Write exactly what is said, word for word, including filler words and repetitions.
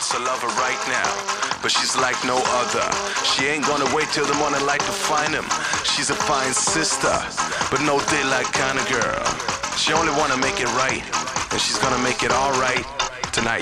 lost her lover right now, but she's like no other. She ain't gonna wait till the morning light to find him. She's a fine sister, but no daylight kind of girl. She only wanna make it right, and she's gonna make it all right tonight.